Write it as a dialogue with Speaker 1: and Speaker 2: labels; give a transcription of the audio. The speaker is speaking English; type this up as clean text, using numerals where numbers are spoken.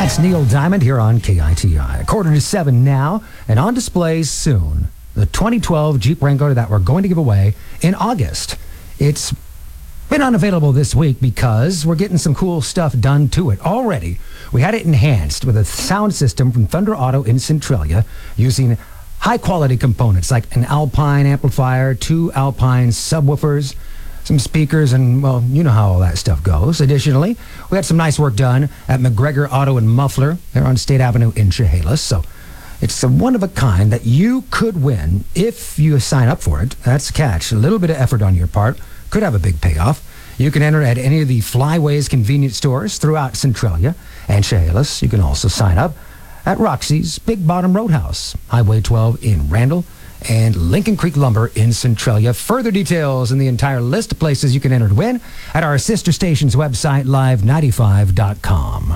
Speaker 1: That's Neil Diamond here on KITI. 6:45 now, and on display soon, the 2012 Jeep Wrangler that we're going to give away in August. It's been unavailable this week because we're getting some cool stuff done to it. Already, we had it enhanced with a sound system from Thunder Auto in Centralia using high-quality components like an Alpine amplifier, 2 Alpine subwoofers, some speakers, and, well, you know how all that stuff goes. Additionally, we had some nice work done at McGregor Auto and Muffler. They're on State Avenue in Chehalis, so it's a one-of-a-kind that you could win if you sign up for it. That's the catch. A little bit of effort on your part could have a big payoff. You can enter at any of the Flyways convenience stores throughout Centralia and Chehalis. You can also sign up at Roxy's Big Bottom Roadhouse, Highway 12 in Randall, and Lincoln Creek Lumber in Centralia. Further details and the entire list of places you can enter to win at our sister station's website, live95.com.